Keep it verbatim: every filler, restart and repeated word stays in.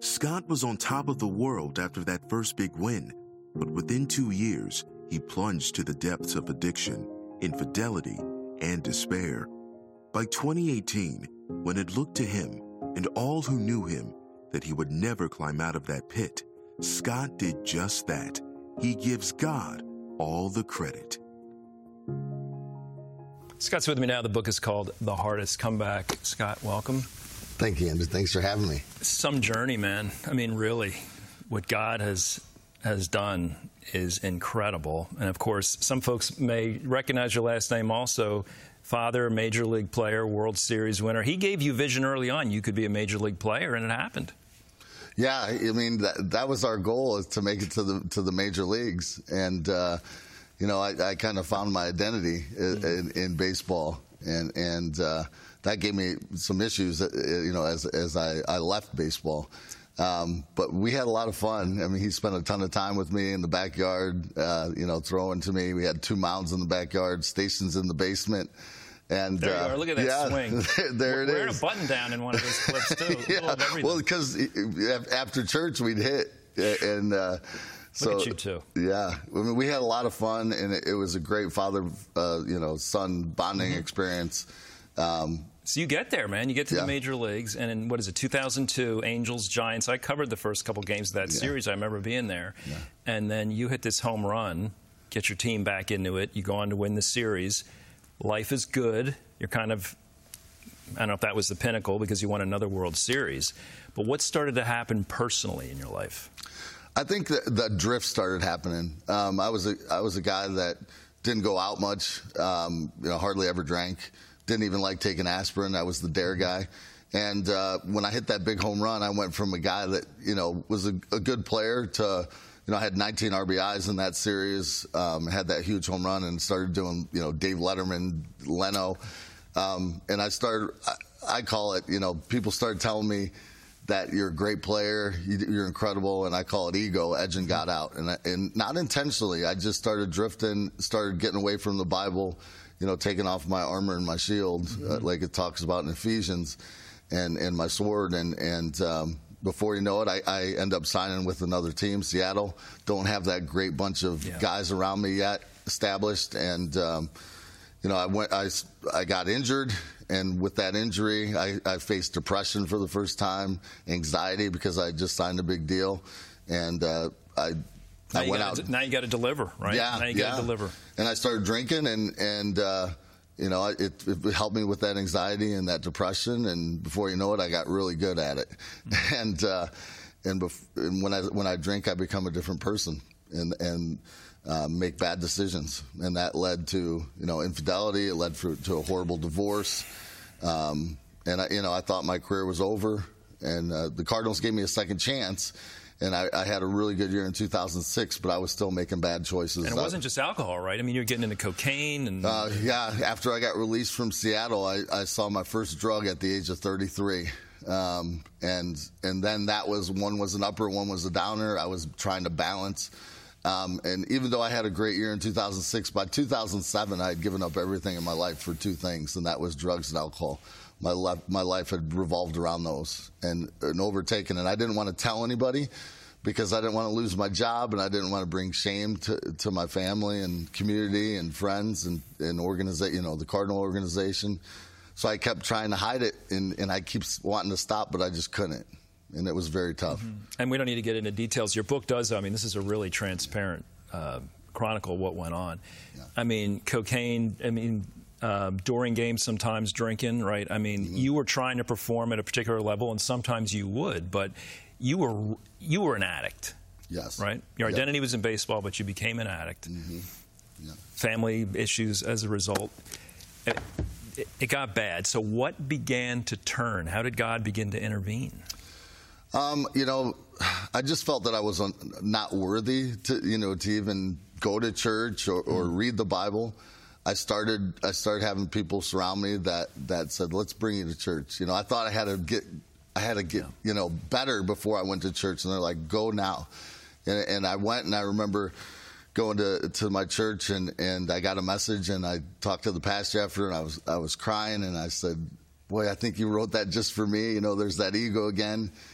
Scott was on top of the world after that first big win, but within two years, he plunged to the depths of addiction, infidelity, and despair. By twenty eighteen, when it looked to him and all who knew him that he would never climb out of that pit, Scott did just that. He gives God all the credit. Scott's with me now. The book is called The Hardest Comeback. Scott, welcome. Thank you, Andrew. Thanks for having me. Some journey, man. I mean, really, what God has has done is incredible. And, of course, some folks may recognize your last name also. Father, major league player, World Series winner. He gave you vision early on. You could be a major league player, and it happened. Yeah, I mean, that, that was our goal, is to make it to the to the major leagues. And, uh, you know, I, I kind of found my identity in, in, in baseball. And, and uh, that gave me some issues, you know, as, as I, I left baseball. Um, but we had a lot of fun. I mean, he spent a ton of time with me in the backyard, uh, you know, throwing to me. We had two mounds in the backyard, stations in the basement. And there you uh, are. Look at that yeah, swing. there it We're is. Wearing a button down in one of those clips, too. Yeah, well, because after church, we'd hit. And uh, so, look at you, too. Yeah. I mean, we had a lot of fun, and it, it was a great father, uh, you know, son bonding mm-hmm. experience. Um, So you get there, man. You get to yeah. the major leagues, and in, what is it, two thousand two, Angels, Giants. I covered the first couple games of that yeah. series. I remember being there. Yeah. And then you hit this home run, get your team back into it. You go on to win the series. Life is good. You're kind of, I don't know if that was the pinnacle because you won another World Series. But what started to happen personally in your life? I think that the drift started happening. Um, I was a I was a guy that didn't go out much, um, you know, hardly ever drank. Didn't even like taking aspirin. I was the dare guy. And uh, when I hit that big home run, I went from a guy that, you know, was a, a good player to, you know, I had nineteen R B Is in that series, um, had that huge home run, and started doing, you know, Dave Letterman, Leno. Um, and I started, I, I call it, you know, people started telling me that you're a great player, you, you're incredible, and I call it ego, edging God out. And, I, and not intentionally, I just started drifting, started getting away from the Bible, you know, taking off my armor and my shield, mm-hmm. uh, like it talks about in Ephesians, and, and my sword. And, and um, before you know it, I, I end up signing with another team, Seattle. Don't have that great bunch of yeah. guys around me yet established. And, um, you know, I went, I, I got injured. And with that injury, I, I faced depression for the first time, anxiety because I just signed a big deal. And uh, I Now I you went gotta, out. Now you got to deliver, right? Yeah, now you yeah. got to deliver. And I started drinking, and and uh, you know, it, it helped me with that anxiety and that depression. And before you know it, I got really good at it. Mm-hmm. And uh, and, bef- and when I when I drink, I become a different person, and and uh, make bad decisions, and that led to, you know, infidelity. It led for, to a horrible divorce. Um, and I, you know, I thought my career was over, and uh, the Cardinals gave me a second chance. And I, I had a really good year in two thousand six, but I was still making bad choices. And it wasn't just alcohol, right? I mean, you're getting into cocaine. and uh, Yeah, after I got released from Seattle, I, I saw my first drug at the age of thirty-three. Um, and and then that was, one was an upper, one was a downer. I was trying to balance. Um, and even though I had a great year in two thousand six, by two thousand seven, I had given up everything in my life for two things, and that was drugs and alcohol. My life, my life had revolved around those and, and overtaken. And I didn't want to tell anybody because I didn't want to lose my job, and I didn't want to bring shame to, to my family and community and friends and, and organiza- you know, the Cardinal organization. So I kept trying to hide it, and, and I keep wanting to stop, but I just couldn't. And it was very tough. Mm-hmm. And we don't need to get into details. Your book does, I mean, this is a really transparent uh, chronicle of what went on. Yeah. I mean, cocaine, I mean, Uh, during games, sometimes drinking, right? I mean, mm-hmm. you were trying to perform at a particular level, and sometimes you would, but you were you were an addict. Yes. Right? Your yep. identity was in baseball, but you became an addict. Mm-hmm. Yep. Family issues as a result. It, it, it got bad. So what began to turn? How did God begin to intervene? Um, you know, I just felt that I was un- not worthy to, you know, to even go to church or, or mm. read the Bible. I started I started having people surround me that, that said, let's bring you to church. You know, I thought I had to get I had to get, yeah. you know, better before I went to church, and they're like, go now. And, and I went, and I remember going to, to my church, and, and I got a message, and I talked to the pastor after, and I was I was crying, and I said, boy, I think you wrote that just for me. You know, there's that ego again.